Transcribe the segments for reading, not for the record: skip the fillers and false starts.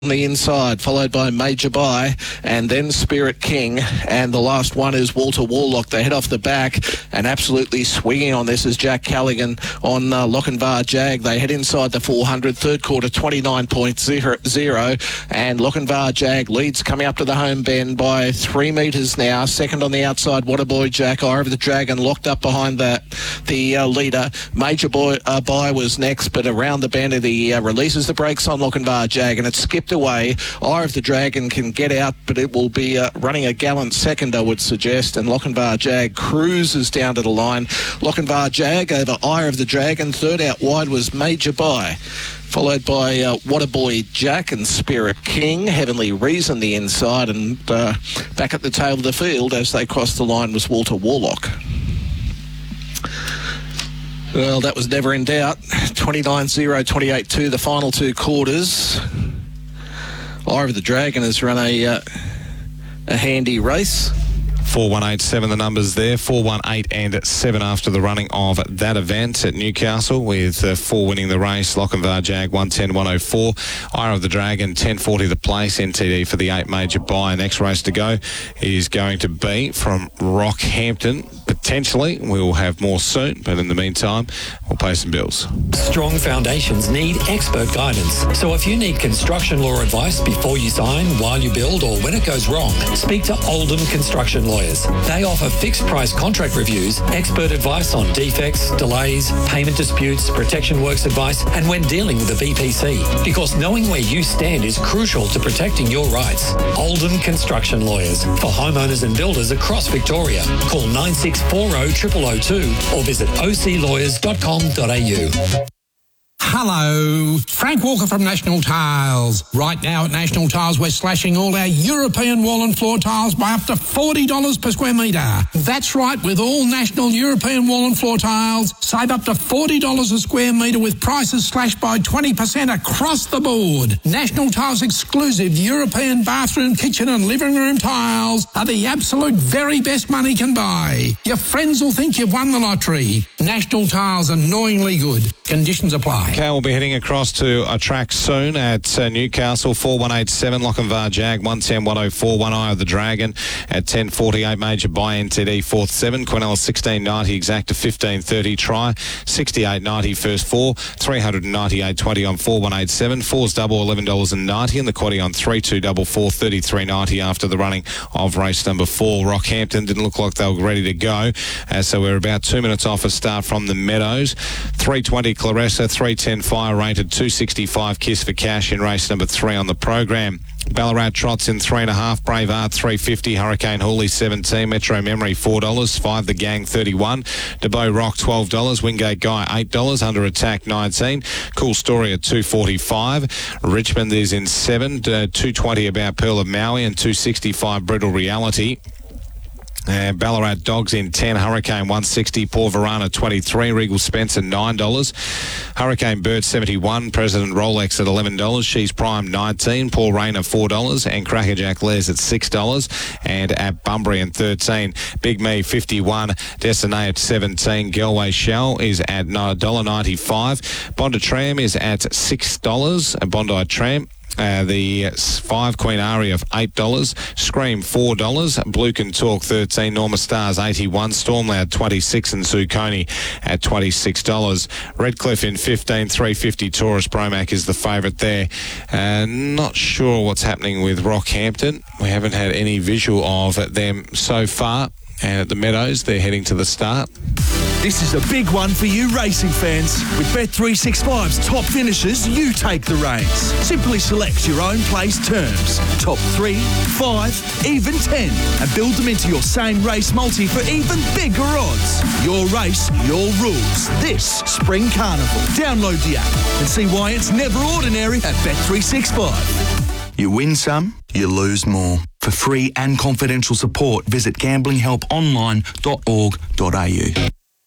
on the inside, followed by Major Buy and then Spirit King, and the last one is Walter Warlock. They head off the back, and absolutely swinging on this is Jack Callaghan on Lochinvar Jag. They head inside the 400, third quarter 29.0, and Lochinvar Jag leads coming up to the home bend by 3 metres now. Second on the outside, Waterboy Jack, Eye of the Dragon locked up behind the leader. Major Buy was next, but around the bend he releases the brakes on Lochinvar Jag, and it's skipped away. Eye of the Dragon can get out, but it will be running a gallant second, I would suggest, and Lochinvar Jag cruises down to the line. Lochinvar Jag over Eye of the Dragon. Third out wide was Major Buy, followed by Waterboy Jack and Spirit King. Heavenly Reason the inside, and back at the tail of the field as they crossed the line was Walter Warlock. Well, that was never in doubt. 29-0, 28-2, the final two quarters. Eye of the Dragon has run a handy race. 4-1-8-7 the numbers there, 4-1-8 and 7 after the running of that event at Newcastle, with 4 winning the race. Lochinvar Jag 110-104, Eye of the Dragon 10-40 the place, NTD for the 8 Major Buy. Next race to go is going to be from Rockhampton. Potentially we'll have more soon, but in the meantime we'll pay some bills. Strong foundations need expert guidance, so if you need construction law advice before you sign, while you build, or when it goes wrong, speak to Oldham Construction Lawyers. They offer fixed price contract reviews, expert advice on defects, delays, payment disputes, protection works advice, and when dealing with a BPC, because knowing where you stand is crucial to protecting your rights. Oldham Construction Lawyers, for homeowners and builders across Victoria. Call 9640 0002 or visit oclawyers.com.au. Hello, Frank Walker from National Tiles. Right now at National Tiles, we're slashing all our European wall and floor tiles by up to $40 per square metre. That's right, with all National European wall and floor tiles, save up to $40 a square metre with prices slashed by 20% across the board. National Tiles exclusive European bathroom, kitchen and living room tiles are the absolute very best money can buy. Your friends will think you've won the lottery. National Tiles, annoyingly good. Conditions apply. Okay, we'll be heading across to a track soon at Newcastle. 4187 Lochinvar Jag, 110-104, One Eye of the Dragon at 10:48 Major Buy, NTD 4th 7, Quinella 1690 exacta 15:30 try, 68.90 first 4, 398.20 on 4187, fours double $11.90 and the quaddie on 3244 33.90 after the running of race number 4. Rockhampton didn't look like they were ready to go, so we're about 2 minutes off a start from the Meadows. 320 Clarissa, 310 Fire rated, 265 Kiss for Cash in race number 3 on the program. Ballarat trots in 3.5, Braveheart 350, Hurricane Hooley 17, Metro Memory $4, 5 The Gang 31, DeBow Rock $12, Wingate Guy $8, Under Attack 19, Cool Story at 245, Richmond is in 7, 220 About Pearl of Maui and 265 Brittle Reality. Ballarat Dogs in 10, Hurricane 160, Paul Varana 23, Regal Spencer $9, Hurricane Bird 71, President Rolex at $11, She's Prime 19, Paul Rayner $4, and Crackerjack Les at $6, and at Bunbury in 13, Big Me 51, Destiny at 17, Galway Shell is at $1.95, Bondi Tram is at $6, Bondi Tram. The 5 Queen Ari of $8, Scream $4, Blue Can Talk 13, Norma Stars 81, Stormloud 26 and Zucconi at $26. Redcliffe in 15, 350 Taurus Bromac is the favourite there. Not sure what's happening with Rockhampton. We haven't had any visual of them so far. And at the Meadows, they're heading to the start. This is a big one for you racing fans. With Bet365's top finishes, you take the reins. Simply select your own place terms. Top 3, 5, even 10. And build them into your same race multi for even bigger odds. Your race, your rules. This Spring Carnival. Download the app and see why it's never ordinary at Bet365. You win some, you lose more. For free and confidential support, visit gamblinghelponline.org.au.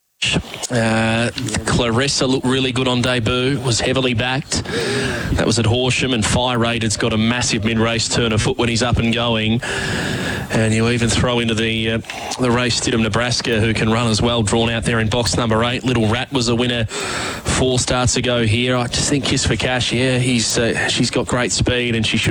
Clarissa looked really good on debut, was heavily backed. That was at Horsham, and Fire Rated's got a massive mid-race turn of foot when he's up and going. And you even throw into the race Stidham, Nebraska, who can run as well, drawn out there in box number 8. Little Rat was a winner 4 starts ago here. I just think Kiss for Cash, she's got great speed and she should